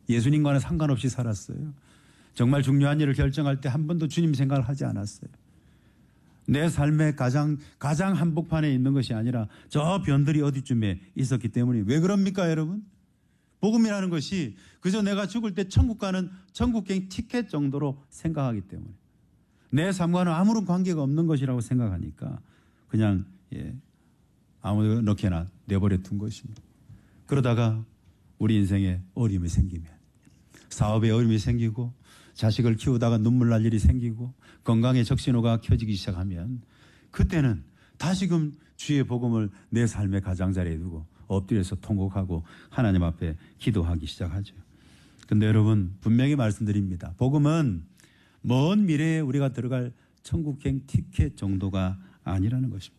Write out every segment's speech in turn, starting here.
예수님과는 상관없이 살았어요. 정말 중요한 일을 결정할 때 한 번도 주님 생각을 하지 않았어요. 내 삶의 가장 한복판에 있는 것이 아니라 저 변들이 어디쯤에 있었기 때문에. 왜 그럽니까 여러분? 복음이라는 것이 그저 내가 죽을 때 천국 가는 천국행 티켓 정도로 생각하기 때문에, 내 삶과는 아무런 관계가 없는 것이라고 생각하니까 그냥 아무렇게나 내버려 둔 것입니다. 그러다가 우리 인생에 어려움이 생기면, 사업에 어려움이 생기고 자식을 키우다가 눈물 날 일이 생기고 건강에 적신호가 켜지기 시작하면, 그때는 다시금 주의 복음을 내 삶의 가장자리에 두고 엎드려서 통곡하고 하나님 앞에 기도하기 시작하죠. 그런데 여러분, 분명히 말씀드립니다. 복음은 먼 미래에 우리가 들어갈 천국행 티켓 정도가 아니라는 것입니다.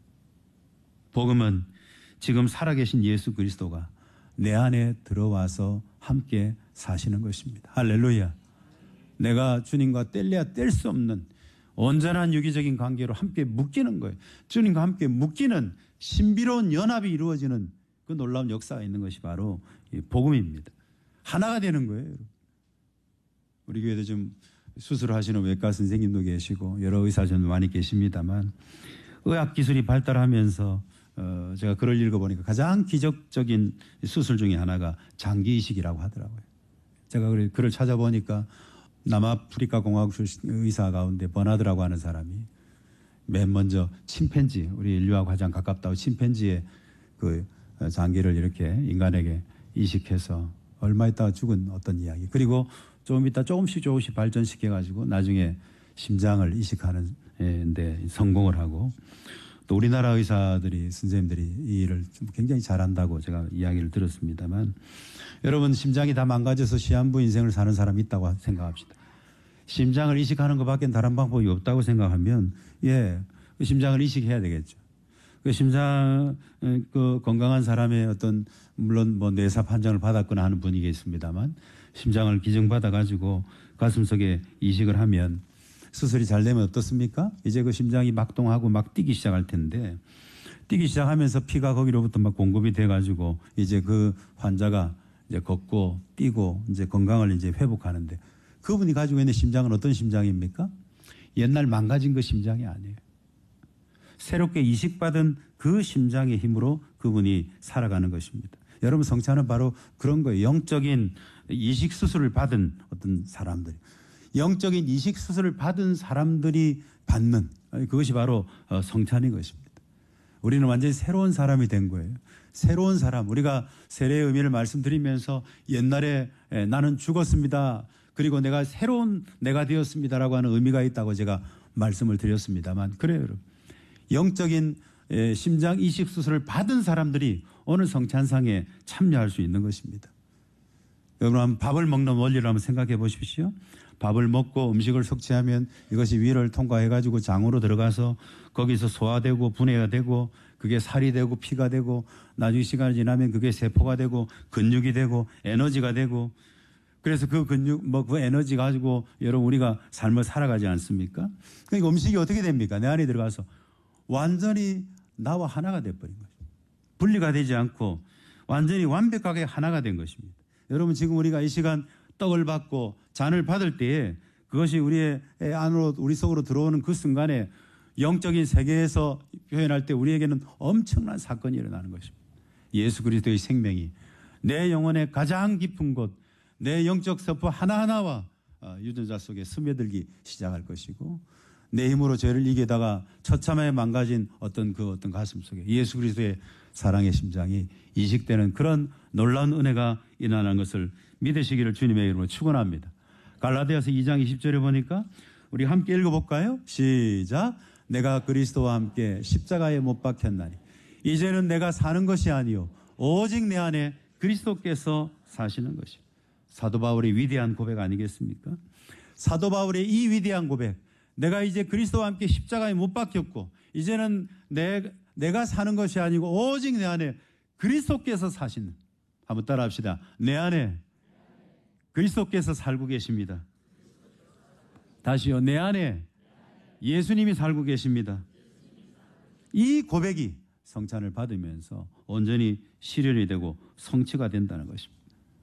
복음은 지금 살아계신 예수 그리스도가 내 안에 들어와서 함께 사시는 것입니다. 할렐루야. 내가 주님과 뗄래야 뗄 수 없는 온전한 유기적인 관계로 함께 묶이는 거예요. 주님과 함께 묶이는 신비로운 연합이 이루어지는 그 놀라운 역사가 있는 것이 바로 이 복음입니다. 하나가 되는 거예요. 우리 교회도 좀 수술하시는 외과 선생님도 계시고 여러 의사진도 많이 계십니다만, 의학 기술이 발달하면서 제가 글을 읽어보니까 가장 기적적인 수술 중에 하나가 장기 이식이라고 하더라고요. 제가 글을 찾아보니까 남아프리카 공화국 출신 의사 가운데 버나드라고 하는 사람이 맨 먼저 침팬지, 우리 인류와 가장 가깝다고 침팬지의 그 장기를 이렇게 인간에게 이식해서 얼마 있다가 죽은 어떤 이야기. 그리고 조금 있다 조금씩 발전시켜가지고 나중에 심장을 이식하는 데 성공을 하고, 또 우리나라 의사들이, 선생님들이 이 일을 좀 굉장히 잘한다고 제가 이야기를 들었습니다만, 여러분, 심장이 다 망가져서 시한부 인생을 사는 사람이 있다고 생각합시다. 심장을 이식하는 것밖에 다른 방법이 없다고 생각하면, 그 심장을 이식해야 되겠죠. 그 심장, 건강한 사람의 어떤, 물론 뭐 뇌사 판정을 받았거나 하는 분위기가 있습니다만, 심장을 기증받아가지고 가슴속에 이식을 하면, 수술이 잘 되면 어떻습니까? 이제 그 심장이 막동하고 막 뛰기 시작할 텐데, 뛰기 시작하면서 피가 거기로부터 막 공급이 돼가지고 이제 그 환자가 이제 걷고 뛰고 이제 건강을 이제 회복하는데, 그분이 가지고 있는 심장은 어떤 심장입니까? 옛날 망가진 그 심장이 아니에요. 새롭게 이식받은 그 심장의 힘으로 그분이 살아가는 것입니다. 여러분, 성찬은 바로 그런 거예요. 영적인 이식 수술을 받은 어떤 사람들, 영적인 이식 수술을 받은 사람들이 받는, 그것이 바로 성찬인 것입니다. 우리는 완전히 새로운 사람이 된 거예요. 새로운 사람. 우리가 세례의 의미를 말씀드리면서 옛날에 나는 죽었습니다, 그리고 내가 새로운 내가 되었습니다라고 하는 의미가 있다고 제가 말씀을 드렸습니다만, 그래요 여러분. 영적인 심장 이식 수술을 받은 사람들이 오늘 성찬상에 참여할 수 있는 것입니다. 여러분, 한번 밥을 먹는 원리를 한번 생각해 보십시오. 밥을 먹고 음식을 섭취하면 이것이 위를 통과해가지고 장으로 들어가서 거기서 소화되고 분해가 되고, 그게 살이 되고 피가 되고, 나중에 시간이 지나면 그게 세포가 되고 근육이 되고 에너지가 되고, 그래서 그 근육, 그 에너지 가지고 여러분 우리가 삶을 살아가지 않습니까? 그러니까 음식이 어떻게 됩니까? 내 안에 들어가서 완전히 나와 하나가 돼버린 거죠. 분리가 되지 않고 완전히 완벽하게 하나가 된 것입니다. 여러분, 지금 우리가 이 시간 떡을 받고 잔을 받을 때에 그것이 우리의 안으로, 우리 속으로 들어오는 그 순간에 영적인 세계에서 표현할 때 우리에게는 엄청난 사건이 일어나는 것입니다. 예수 그리스도의 생명이 내 영혼의 가장 깊은 곳, 내 영적 세포 하나하나와 유전자 속에 스며들기 시작할 것이고, 내 힘으로 죄를 이기다가 처참하게 망가진 어떤 가슴 속에 예수 그리스도의 사랑의 심장이 이식되는 그런 놀라운 은혜가 일어나는 것을 믿으시기를 주님의 이름으로 축원합니다. 갈라디아서 2장 20절에 보니까 우리 함께 읽어볼까요? 시작. 내가 그리스도와 함께 십자가에 못 박혔나니 이제는 내가 사는 것이 아니요 오직 내 안에 그리스도께서 사시는 것이요. 사도 바울의 위대한 고백 아니겠습니까? 사도 바울의 이 위대한 고백, 내가 이제 그리스도와 함께 십자가에 못 박혔고 이제는 내가 사는 것이 아니고 오직 내 안에 그리스도께서 사시는, 한번 따라합시다. 내 안에 그리스도께서 살고 계십니다. 다시요. 내 안에 예수님이 살고 계십니다. 이 고백이 성찬을 받으면서 온전히 실현이 되고 성취가 된다는 것입니다.